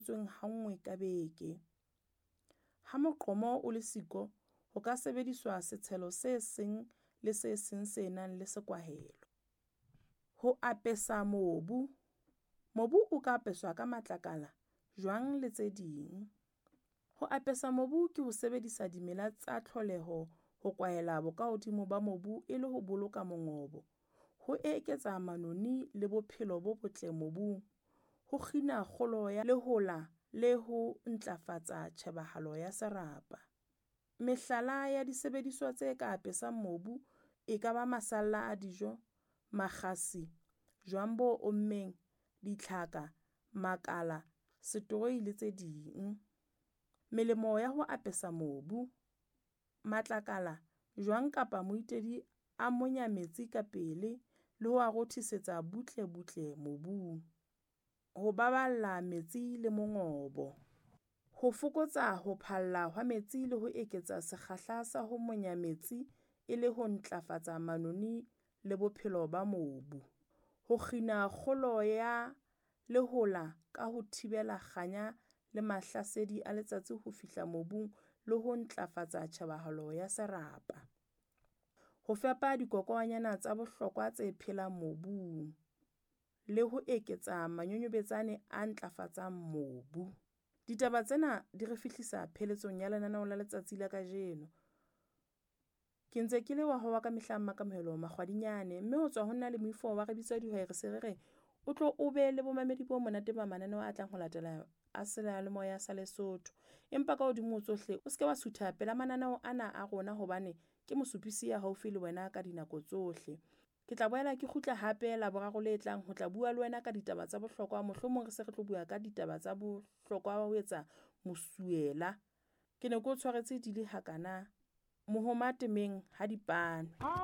tsweng hangwe ka beke. Ha moqomo o le siko, ho ka sebediswa setshelo se seng le se seng se nang le sekwahelo. Ho apesa mobu. Mobu o ka apeswa ka matlakala, jwang le tse ding. Ho apesa mobu ke ho sebedisa dimela tsa tlholeho ho kwaela bokahodimo ba mobu e le ho boloka mongobo, ho eketsa manoni le bophelo bo botle mobung, ho kgina kgolo ya lehola le ho ntlafatsa tjhebahalo ya serapa. Mehlala ya disebediswa tse ka apesang mobu e ka ba masalla a dijo, makgasi, jwang bo ommeng, ditlhaka, makala, setoroi le tse ding. Melemo ya ho apesa mobu. Matlakala, jwang kapa moitedi a monya metsi ka pele le ho a rothisetsa butle-butle mobung. Ho baballa metsi le mongobo. Ho fokotsa ho phalla hwa metsi le ho eketsa sekgahla sa ho monya metsi e le ho ntlafatsa manoni le bophelo ba mobu. Ho kgina kgolo ya lehola ka ho thibela kganya le mahlasedi a letsatsi ho fihla mobung le ho ntlafatsa tjhebahalo ya serapa. Ho fepa dikokwanyana tsa bohlokwa tse phelang mobung le ho eketsa manyonyobetsane a ntlafatsang mobu. Ditaba tsena di re fihlisa pheletsong ya lenaneo la letsatsi la kajeno. Ke ntse ke le wa ho wa ka mehla makamohelo Makgwadinyane, mme ho tswa ho nna le moifo wa re bitsa dihwai re se re o tlo o be le bomamedi bo monate ba mananeo a tlang ho latela a seyalemoya sa Lesotho. Empa ka hodimo tsohle o se ke wa sutha pela mananeo ana a rona hobane ke mosupisi ya haufi le wena ka dinako tsohle. Ke tla boela ke kgutla hape la boraro le tlang ho tla bua le wena ka ditaba tsa bohlokwa, mohlomong re se re tlo bua ka ditaba tsa bohlokwa ho etsa mosuela. Ke ne ke o tshwaretse dile hakana mohoma temeng ha dipane.